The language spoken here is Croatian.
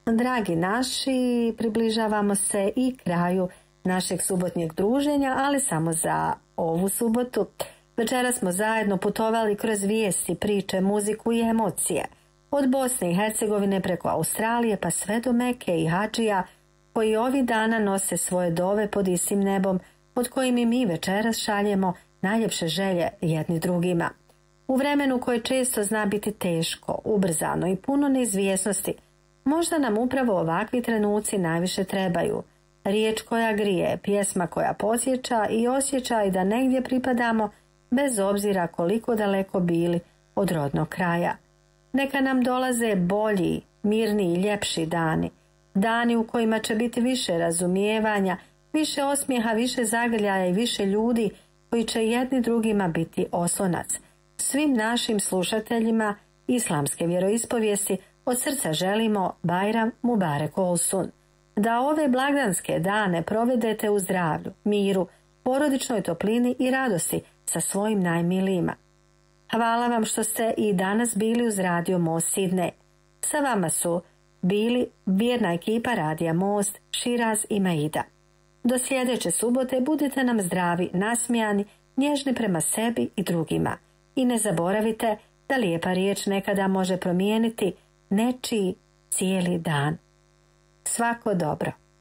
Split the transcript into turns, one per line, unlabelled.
Dragi naši, približavamo se i kraju našeg subotnjeg druženja, ali samo za ovu subotu. Večeras smo zajedno putovali kroz vijesti, priče, muziku i emocije. Od Bosne i Hercegovine preko Australije pa sve do Meke i Hadžija, koji ovih dana nose svoje dove pod istim nebom, pod kojim i mi večeras šaljemo najljepše želje jedni drugima. U vremenu koje često zna biti teško, ubrzano i puno neizvjesnosti, možda nam upravo ovakvi trenuci najviše trebaju. Riječ koja grije, pjesma koja podsjeća i osjećaj da negdje pripadamo, bez obzira koliko daleko bili od rodnog kraja. Neka nam dolaze bolji, mirniji i ljepši dani. Dani u kojima će biti više razumijevanja, više osmijeha, više zagrljaja i više ljudi koji će jedni drugima biti oslonac. Svim našim slušateljima islamske vjeroispovijesti od srca želimo Bajram Mubarek Olsun. Da ove blagdanske dane provedete u zdravlju, miru, porodičnoj toplini i radosti sa svojim najmilijima. Hvala vam što ste i danas bili uz Radio Most Sidney. Sa vama su bili vjerna ekipa Radija Most, Širaz i Maida. Do sljedeće subote budite nam zdravi, nasmijani, nježni prema sebi i drugima. I ne zaboravite da lijepa riječ nekada može promijeniti nečiji cijeli dan. Svako dobro.